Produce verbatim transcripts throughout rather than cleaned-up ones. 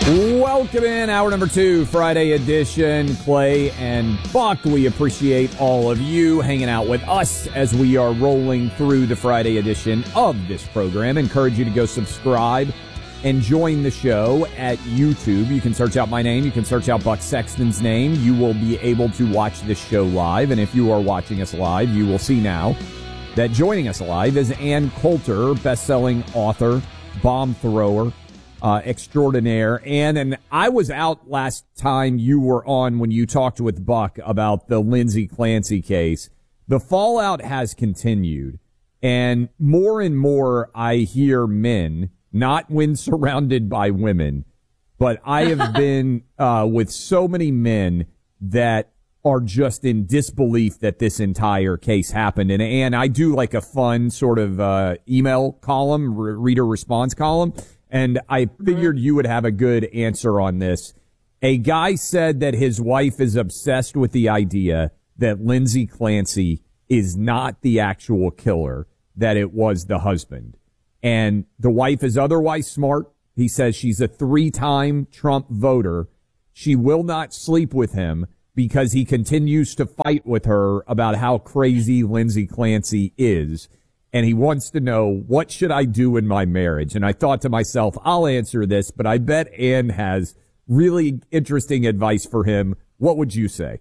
Welcome in, hour number two, Friday edition. Clay and Buck, we appreciate all of you hanging out with us as we are rolling through the Friday edition of this program. Encourage you to go subscribe and join the show at YouTube. You can search out my name. You can search out Buck Sexton's name. You will be able to watch this show live. And if you are watching us live, you will see now that joining us live is Ann Coulter, best-selling author, bomb thrower, Uh, extraordinaire. And, and I was out last time you were on when you talked with Buck about the Lindsay Clancy case. The fallout has continued, and more and more I hear men, not when surrounded by women, but I have been uh, with so many men that are just in disbelief that this entire case happened. And, and I do like a fun sort of uh, email column, re- reader response column. And I figured you would have a good answer on this. A guy said that his wife is obsessed with the idea that Lindsay Clancy is not the actual killer, that it was the husband. And the wife is otherwise smart. He says she's a three-time Trump voter. She will not sleep with him because he continues to fight with her about how crazy Lindsay Clancy is. And he wants to know, what should I do in my marriage? And I thought to myself, I'll answer this, but I bet Ann has really interesting advice for him. What would you say?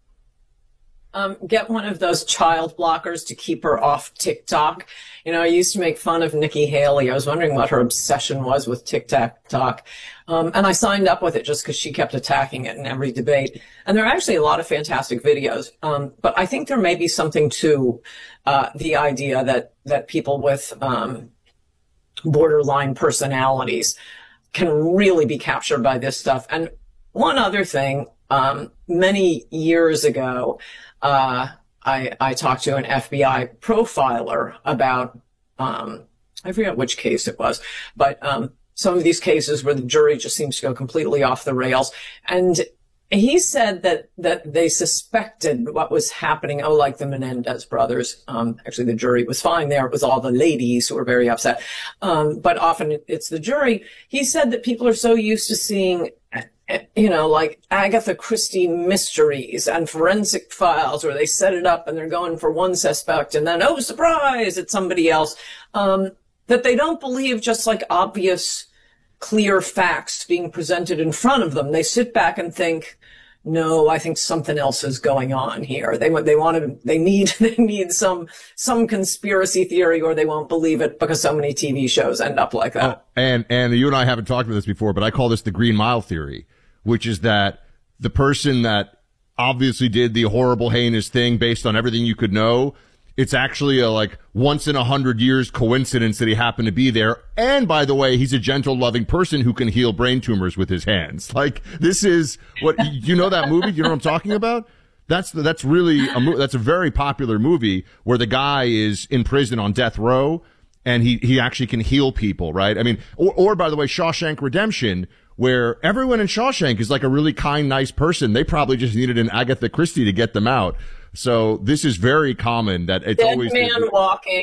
Um, get one of those child blockers to keep her off TikTok. You know, I used to make fun of Nikki Haley. I was wondering what her obsession was with TikTok. Um, and I signed up with it just because she kept attacking it in every debate. And there are actually a lot of fantastic videos. Um, but I think there may be something to uh, the idea that, that people with um, borderline personalities can really be captured by this stuff. And one other thing, um, many years ago, Uh, I, I talked to an F B I profiler about, um, I forget which case it was, but, um, some of these cases where the jury just seems to go completely off the rails. And he said that, that they suspected what was happening. Oh, like the Menendez brothers. Um, actually the jury was fine there. It was all the ladies who were very upset. Um, but often it's the jury. He said that people are so used to seeing, you know, like Agatha Christie mysteries and forensic files where they set it up and they're going for one suspect and then, oh, surprise, it's somebody else, um, that they don't believe just like obvious, clear facts being presented in front of them. They sit back and think, no, I think something else is going on here. They they want to, they need, they need some, some conspiracy theory, or they won't believe it because so many T V shows end up like that. Oh, and, and you and I haven't talked about this before, but I call this the Green Mile theory, which is that the person that obviously did the horrible, heinous thing based on everything you could know, it's actually a like once in a hundred years coincidence that he happened to be there. And by the way, he's a gentle, loving person who can heal brain tumors with his hands. Like, this is what, you know that movie? You know what I'm talking about? That's the, that's really a mo- that's a very popular movie where the guy is in prison on death row and he, he actually can heal people, right? I mean, or, or by the way, Shawshank Redemption, where everyone in Shawshank is like a really kind, nice person. They probably just needed an Agatha Christie to get them out. So this is very common that it's Dead always man the, walking.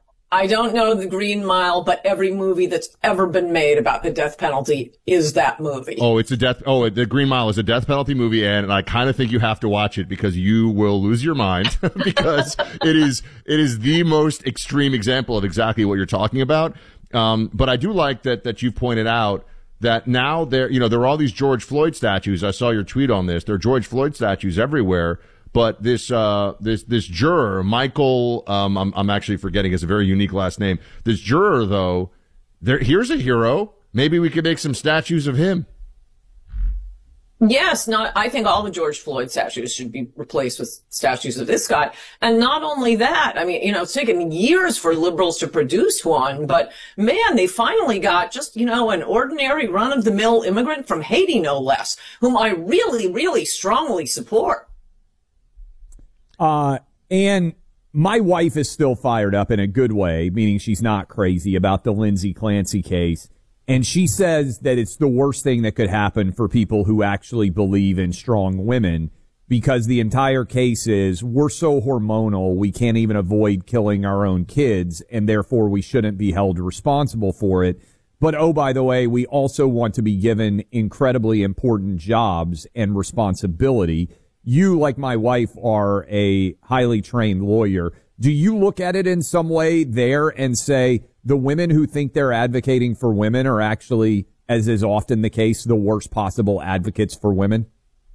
I don't know the Green Mile, but every movie that's ever been made about the death penalty is that movie. Oh, it's a death. Oh, the Green Mile is a death penalty movie, and I kind of think you have to watch it because you will lose your mind because it is it is the most extreme example of exactly what you're talking about. Um, but I do like that that you've pointed out that now there, you know, there are all these George Floyd statues. I saw your tweet on this. There are George Floyd statues everywhere. But this, uh, this, this juror, Michael, um, I'm, I'm actually forgetting his a very unique last name. This juror, though, there, here's a hero. Maybe we could make some statues of him. Yes, not, I think all the George Floyd statues should be replaced with statues of this guy. And not only that, I mean, you know, it's taken years for liberals to produce one, but man, they finally got just, you know, an ordinary run-of-the-mill immigrant from Haiti, no less, whom I really, really strongly support. Uh, and my wife is still fired up in a good way, meaning she's not crazy about the Lindsay Clancy case. And she says that it's the worst thing that could happen for people who actually believe in strong women, because the entire case is we're so hormonal, we can't even avoid killing our own kids, and therefore we shouldn't be held responsible for it. But, oh, by the way, we also want to be given incredibly important jobs and responsibility. You, like my wife, are a highly trained lawyer. Do you look at it in some way there and say the women who think they're advocating for women are actually, as is often the case, the worst possible advocates for women?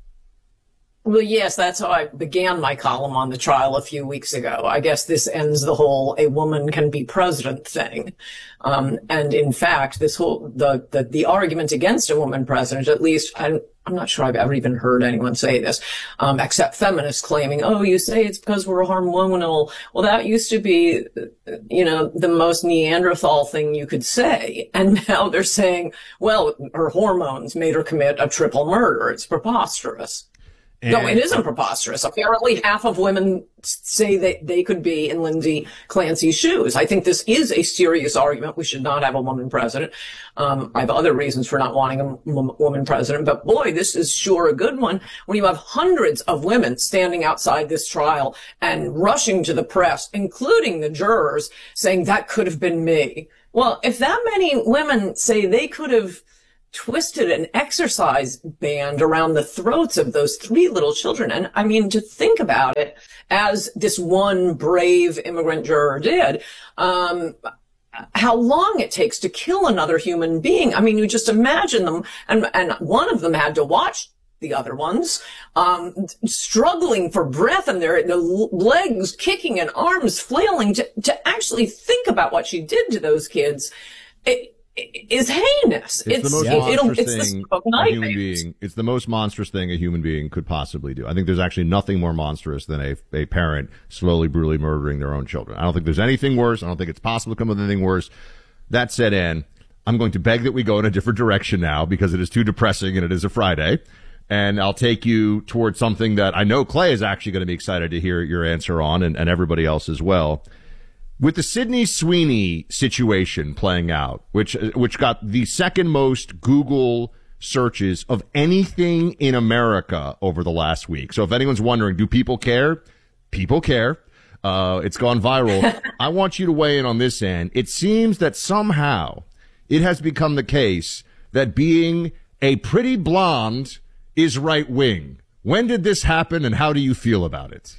Well, yes, that's how I began my column on the trial a few weeks ago. I guess this ends the whole "a woman can be president" thing. Um, and in fact, this whole, the, the, the argument against a woman president, at least, I'm, I'm not sure I've ever even heard anyone say this, um, except feminists claiming, oh, you say it's because we're hormonal. Well, that used to be, you know, the most Neanderthal thing you could say. And now they're saying, well, her hormones made her commit a triple murder. It's preposterous. And no, it isn't preposterous. Apparently, half of women say that they could be in Lindsay Clancy's shoes. I think this is a serious argument. We should not have a woman president. Um, I have other reasons for not wanting a m- woman president, but boy, this is sure a good one. When you have hundreds of women standing outside this trial and rushing to the press, including the jurors, saying that could have been me. Well, if that many women say they could have twisted an exercise band around the throats of those three little children. And I mean, to think about it, as this one brave immigrant juror did, um, how long it takes to kill another human being. I mean, you just imagine them, and, and one of them had to watch the other ones, um, struggling for breath, and their the legs kicking and arms flailing to, to actually think about what she did to those kids. It, is heinous. It's, it's the most yeah. monstrous it's thing a human being. It's the most monstrous thing a human being could possibly do. I think there's actually nothing more monstrous than a a parent slowly, brutally murdering their own children. I don't think there's anything worse. I don't think it's possible to come up with anything worse. That said, Ann, I'm going to beg that we go in a different direction now because it is too depressing and it is a Friday. And I'll take you towards something that I know Clay is actually going to be excited to hear your answer on, and, and everybody else as well. With the Sydney Sweeney situation playing out, which which got the second most Google searches of anything in America over the last week. So if anyone's wondering, do people care? People care. Uh, it's gone viral. I want you to weigh in on this end. It seems that somehow it has become the case that being a pretty blonde is right wing. When did this happen, and how do you feel about it?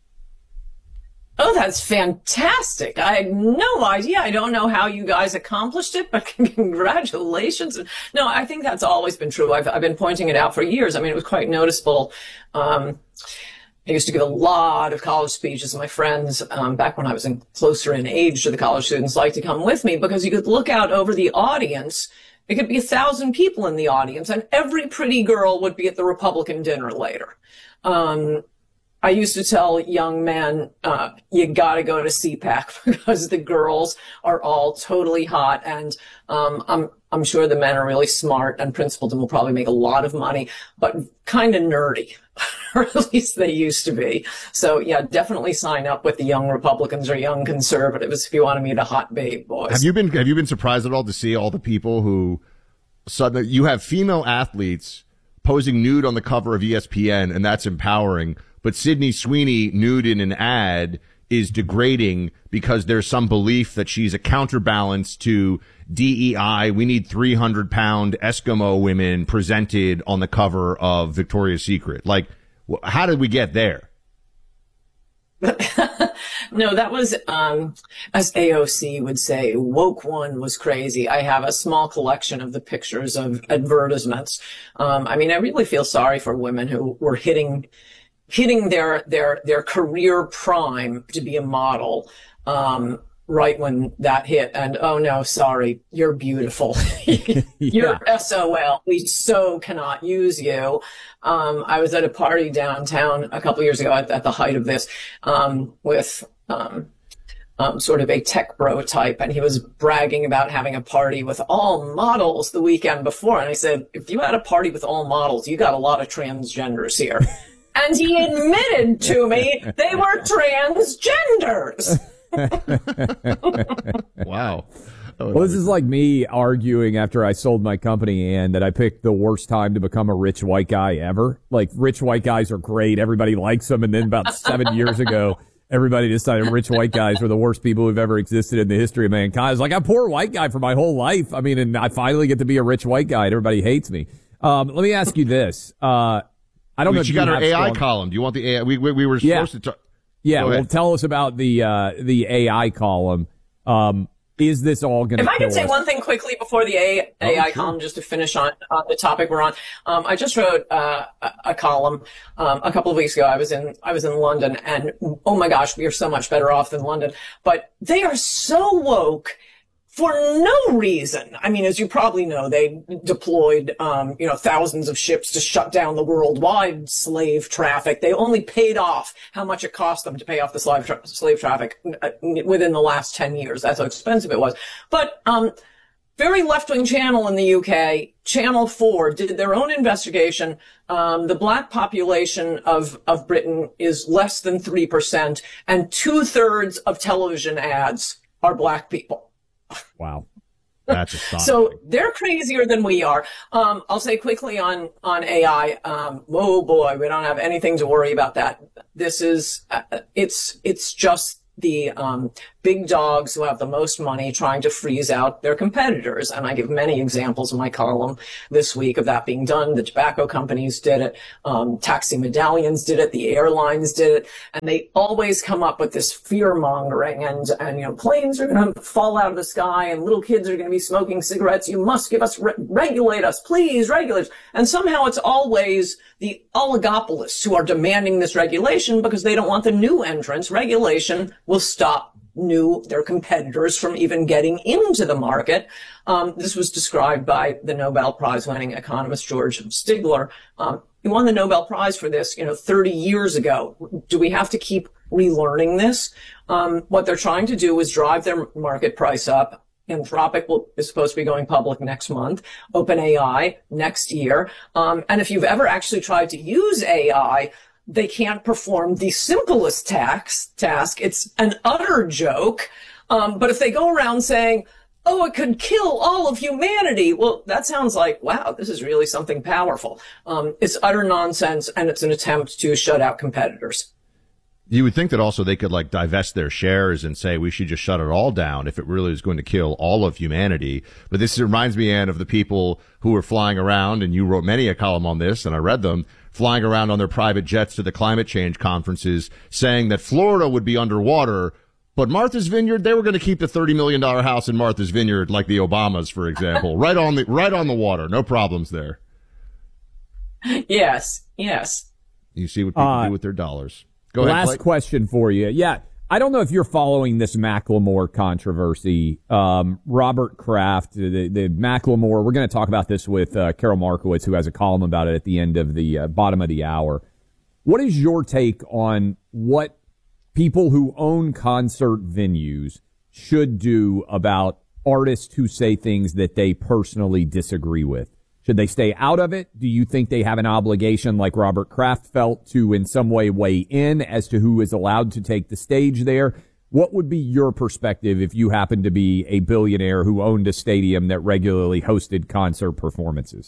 Oh, that's fantastic. I had no idea. I don't know how you guys accomplished it, but congratulations. No, I think that's always been true. I've, I've been pointing it out for years. I mean, it was quite noticeable. Um, I used to give a lot of college speeches. My friends, um, back when I was in, closer in age to the college students, liked to come with me because you could look out over the audience. It could be a thousand people in the audience, and every pretty girl would be at the Republican dinner later. Um, I used to tell young men, uh, you gotta go to C PAC because the girls are all totally hot, and um, I'm I'm sure the men are really smart and principled and will probably make a lot of money, but kind of nerdy, or at least they used to be. So yeah, definitely sign up with the young Republicans or young conservatives if you want to meet a hot babe, boys. Have you been Have you been surprised at all to see all the people who suddenly you have female athletes posing nude on the cover of E S P N, and that's empowering. But Sydney Sweeney nude in an ad is degrading because there's some belief that she's a counterbalance to D E I. We need three hundred pound Eskimo women presented on the cover of Victoria's Secret. Like, how did we get there? No, that was, um, as A O C would say, woke one was crazy. I have a small collection of the pictures of advertisements. Um, I mean, I really feel sorry for women who were hitting hitting their their their career prime to be a model um right when that hit, and oh no, sorry, you're beautiful. You're yeah. S O L. We so cannot use you. um I was at a party downtown a couple years ago at, at the height of this um with um Um, sort of a tech bro type, and he was bragging about having a party with all models the weekend before, and I said, if you had a party with all models, you got a lot of transgenders here. And he admitted to me they were transgenders. Wow. Well, this is like me arguing after I sold my company and that I picked the worst time to become a rich white guy ever. Like, rich white guys are great. Everybody likes them. And then about seven years ago, everybody decided rich white guys were the worst people who've ever existed in the history of mankind. I was like, I'm a poor white guy for my whole life. I mean, and I finally get to be a rich white guy and everybody hates me. Um, let me ask you this. Uh, I don't we, know if you you got our A I strong... column. Do you want the A I? We, we, we were yeah. supposed to talk. Yeah. Well, tell us about the, uh, the A I column. Um, Is this all going to? If I can say us? one thing quickly before the A I, oh, sure. column, just to finish on uh, the topic we're on, um, I just wrote uh, a, a column um, a couple of weeks ago. I was in I was in London, and oh my gosh, we are so much better off than London. But they are so woke for no reason. I mean, as you probably know, they deployed, um, you know, thousands of ships to shut down the worldwide slave traffic. They only paid off how much it cost them to pay off the slave, tra- slave traffic uh, within the last ten years. That's how expensive it was. But, um, very left-wing channel in the U K, Channel four, did their own investigation. Um, the black population of, of Britain is less than three percent, and two-thirds of television ads are black people. Wow. That's astonishing. So they're crazier than we are. Um, I'll say quickly on, on A I. Um, oh boy, we don't have anything to worry about that. This is, uh, it's, it's just the, um, big dogs who have the most money trying to freeze out their competitors. And I give many examples in my column this week of that being done. The tobacco companies did it. Um, taxi medallions did it. The airlines did it. And they always come up with this fear mongering and, and, you know, planes are going to fall out of the sky and little kids are going to be smoking cigarettes. You must give us, re- regulate us, please regulate us. And somehow it's always the oligopolists who are demanding this regulation because they don't want the new entrants. Regulation will stop new their competitors from even getting into the market. Um, this was described by the Nobel Prize winning economist George Stigler. Um, he won the Nobel Prize for this, you know, thirty years ago. Do we have to keep relearning this? Um, what they're trying to do is drive their market price up. Anthropic will, is supposed to be going public next month. OpenAI next year. Um, and if you've ever actually tried to use A I, they can't perform the simplest tax, task. It's an utter joke. Um, but if they go around saying, oh, it could kill all of humanity, well, that sounds like, wow, this is really something powerful. Um, it's utter nonsense, and it's an attempt to shut out competitors. You would think that also they could like divest their shares and say we should just shut it all down if it really is going to kill all of humanity. But this reminds me, Ann, of the people who were flying around, and you wrote many a column on this, and I read them, flying around on their private jets to the climate change conferences saying that Florida would be underwater, but Martha's Vineyard, they were going to keep the thirty million dollars house in Martha's Vineyard like the Obamas, for example, right on the, right on the water. No problems there. Yes. Yes. You see what people uh, do with their dollars. Go ahead, Last Clay. question for you. Yeah. I don't know if you're following this Macklemore controversy. Um, Robert Kraft, the, the Macklemore, we're going to talk about this with uh, Carol Markowitz, who has a column about it at the end of the uh, bottom of the hour. What is your take on what people who own concert venues should do about artists who say things that they personally disagree with? Should they stay out of it? Do you think they have an obligation, like Robert Kraft felt, to in some way weigh in as to who is allowed to take the stage there? What would be your perspective if you happened to be a billionaire who owned a stadium that regularly hosted concert performances?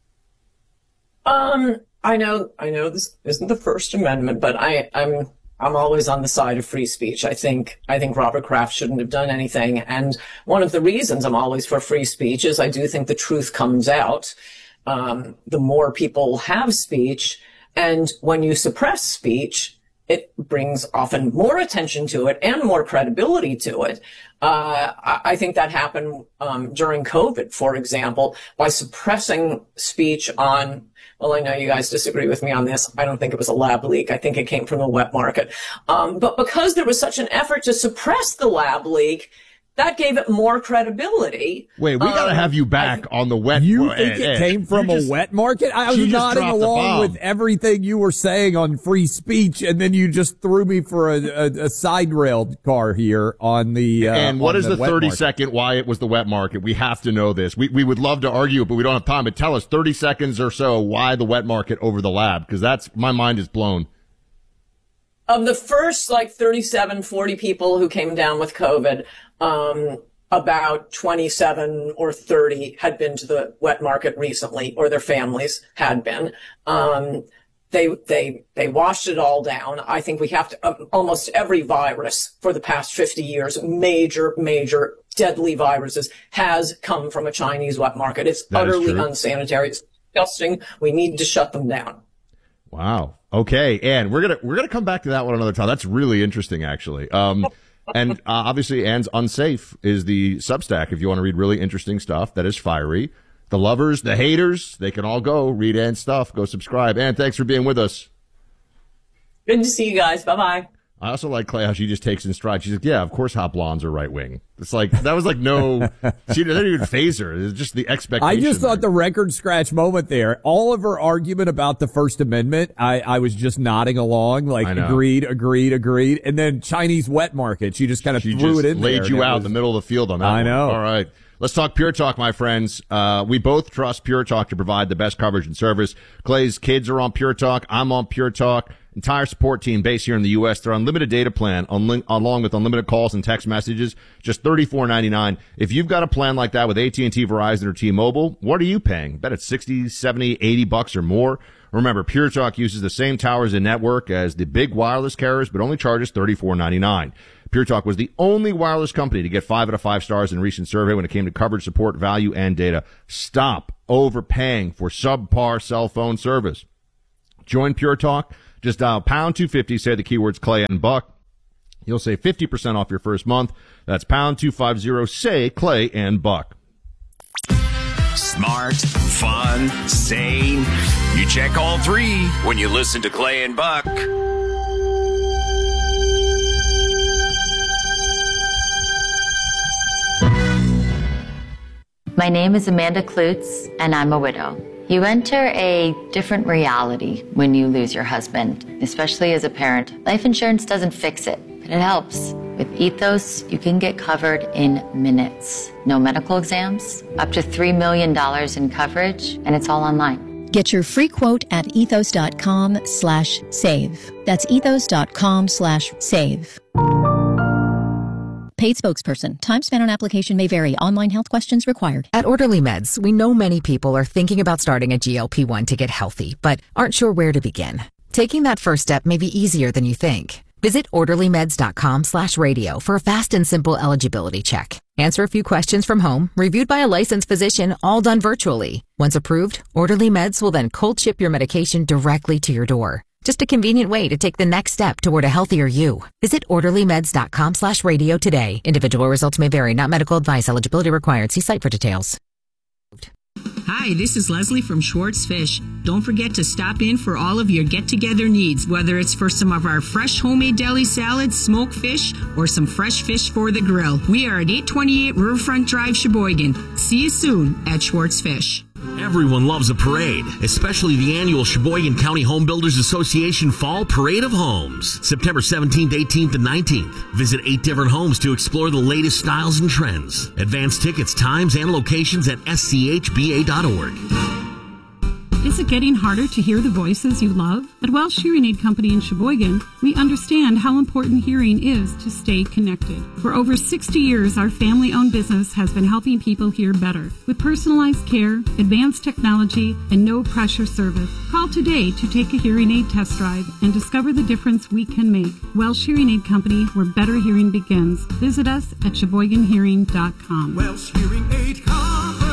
Um, I know, I know this isn't the First Amendment, but I, I'm, I'm always on the side of free speech. I think, I think Robert Kraft shouldn't have done anything. And one of the reasons I'm always for free speech is I do think the truth comes out. Um, the more people have speech, and when you suppress speech, it brings often more attention to it and more credibility to it. Uh, I think that happened um, during COVID, for example, by suppressing speech on, well, I know you guys disagree with me on this. I don't think it was a lab leak. I think it came from the wet market. Um, but because there was such an effort to suppress the lab leak, that gave it more credibility. Wait, we um, got to have you back I, on the wet. You well, think Ed, it Ed, came from a just, wet market? I was nodding along with everything you were saying on free speech, and then you just threw me for a, a, a side rail car here on the. Uh, and what is the, the thirty market. second why it was the wet market? We have to know this. We we would love to argue, but we don't have time. But tell us thirty seconds or so why the wet market over the lab, because that's my mind is blown. Of the first like thirty-seven, forty people who came down with COVID, um, about twenty-seven or thirty had been to the wet market recently, or their families had been. Um, They, they, they washed it all down. I think we have to, um, almost every virus for the past fifty years, major, major deadly viruses has come from a Chinese wet market. It's That is utterly true. unsanitary. It's disgusting. We need to shut them down. Wow. Okay, Ann, we're gonna we're gonna come back to that one another time. That's really interesting, actually. Um, and uh, obviously, Ann's Unsafe is the Substack if you want to read really interesting stuff that is fiery. The lovers, the haters, they can all go read Ann's stuff. Go subscribe. Ann, thanks for being with us. Good to see you guys. Bye bye. I also like Clay how she just takes in stride. She's like, yeah, of course, hot blondes are right wing. It's like that was like no, she didn't even phase her. It's just the expectation. I just thought there. the record scratch moment there, all of her argument about the First Amendment, I, I was just nodding along, like I know. agreed, agreed, agreed. And then Chinese wet market, she just kind of She threw just it in there. laid and you it out was- in the middle of the field on that I one. know. All right. Let's talk Pure Talk, my friends. Uh, we both trust Pure Talk to provide the best coverage and service. Clay's kids are on Pure Talk. I'm on Pure Talk. Entire support team based here in the U S. Their unlimited data plan, unli- along with unlimited calls and text messages, just thirty-four ninety-nine. If you've got a plan like that with A T and T, Verizon, or T-Mobile, what are you paying? Bet it's sixty, seventy, eighty bucks or more. Remember, Pure Talk uses the same towers and network as the big wireless carriers, but only charges thirty-four ninety-nine. Pure Talk was the only wireless company to get five out of five stars in a recent survey when it came to coverage, support, value, and data. Stop overpaying for subpar cell phone service. Join Pure Talk. Just dial pound two fifty, say the keywords Clay and Buck. You'll save fifty percent off your first month. That's pound two fifty, say Clay and Buck. Smart, fun, sane. You check all three when you listen to Clay and Buck. My name is Amanda Klutz, and I'm a widow. You enter a different reality when you lose your husband, especially as a parent. Life insurance doesn't fix it, but it helps. With Ethos, you can get covered in minutes. No medical exams, up to three million dollars in coverage, and it's all online. Get your free quote at ethos.com slash save. That's ethos.com slash save. Paid spokesperson. Time spent on application may vary. Online health questions required. At Orderly Meds, we know many people are thinking about starting a G L P one to get healthy, but aren't sure where to begin. Taking that first step may be easier than you think. Visit orderlymeds.com slash radio for a fast and simple eligibility check. Answer a few questions from home, reviewed by a licensed physician, all done virtually. Once approved, Orderly Meds will then cold ship your medication directly to your door. Just a convenient way to take the next step toward a healthier you. Visit orderlymeds.com slash radio today. Individual results may vary, not medical advice. Eligibility required. See site for details. Hi, this is Leslie from Schwartz Fish. Don't forget to stop in for all of your get-together needs, whether it's for some of our fresh homemade deli salads, smoked fish, or some fresh fish for the grill. We are at eight twenty-eight Riverfront Drive, Sheboygan. See you soon at Schwartz Fish. Everyone loves a parade, especially the annual Sheboygan County Home Builders Association Fall Parade of Homes. September seventeenth, eighteenth, and nineteenth. Visit eight different homes to explore the latest styles and trends. Advance tickets, times, and locations at s c h b a dot org. Is it getting harder to hear the voices you love? At Welsh Hearing Aid Company in Sheboygan, we understand how important hearing is to stay connected. For over sixty years, our family-owned business has been helping people hear better. With personalized care, advanced technology, and no-pressure service. Call today to take a hearing aid test drive and discover the difference we can make. Welsh Hearing Aid Company, where better hearing begins. Visit us at sheboygan hearing dot com. Welsh Hearing Aid Company.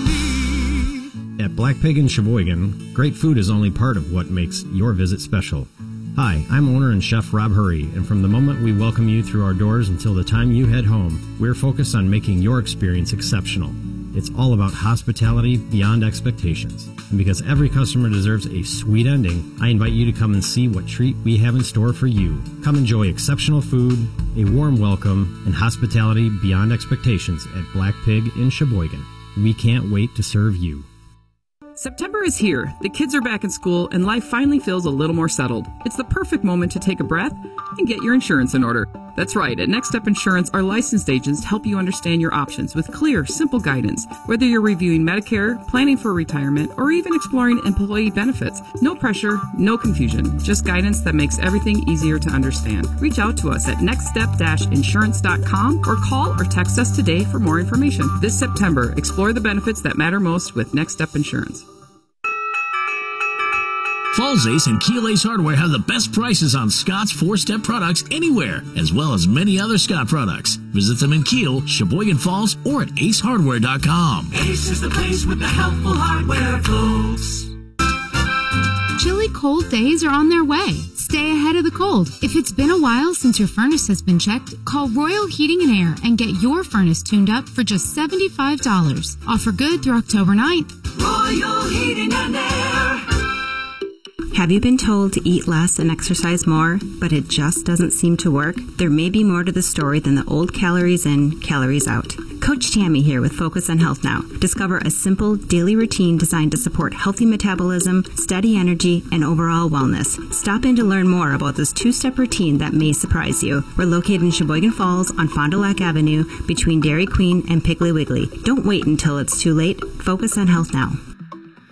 At Black Pig in Sheboygan, great food is only part of what makes your visit special. Hi, I'm owner and chef Rob Hurry, and from the moment we welcome you through our doors until the time you head home, we're focused on making your experience exceptional. It's all about hospitality beyond expectations. And because every customer deserves a sweet ending, I invite you to come and see what treat we have in store for you. Come enjoy exceptional food, a warm welcome, and hospitality beyond expectations at Black Pig in Sheboygan. We can't wait to serve you. September is here. The kids are back in school and life finally feels a little more settled. It's the perfect moment to take a breath and get your insurance in order. That's right. At Next Step Insurance, our licensed agents help you understand your options with clear, simple guidance. Whether you're reviewing Medicare, planning for retirement, or even exploring employee benefits, no pressure, no confusion. Just guidance that makes everything easier to understand. Reach out to us at next step insurance dot com or call or text us today for more information. This September, explore the benefits that matter most with Next Step Insurance. Falls Ace and Keel Ace Hardware have the best prices on Scott's four-step products anywhere, as well as many other Scott products. Visit them in Keel, Sheboygan Falls, or at ace hardware dot com. Ace is the place with the helpful hardware, folks. Chilly cold days are on their way. Stay ahead of the cold. If it's been a while since your furnace has been checked, call Royal Heating and Air and get your furnace tuned up for just seventy-five dollars. Offer good through October ninth. Royal Heating and Air. Have you been told to eat less and exercise more, but it just doesn't seem to work? There may be more to the story than the old calories in, calories out. Coach Tammy here with Focus on Health Now. Discover a simple daily routine designed to support healthy metabolism, steady energy, and overall wellness. Stop in to learn more about this two-step routine that may surprise you. We're located in Sheboygan Falls on Fond du Lac Avenue between Dairy Queen and Piggly Wiggly. Don't wait until it's too late. Focus on Health Now.